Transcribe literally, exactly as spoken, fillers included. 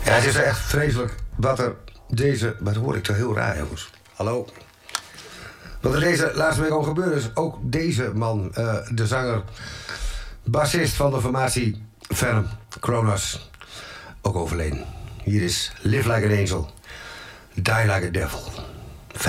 Ja, het is echt vreselijk wat er deze... Maar dat hoor ik toch heel raar, jongens. Hallo? Wat er deze laatste week al gebeurd is, ook deze man, uh, de zanger, bassist van de formatie Venom, Kronos, ook overleden. Hier is Live Like an Angel, Die Like a Devil.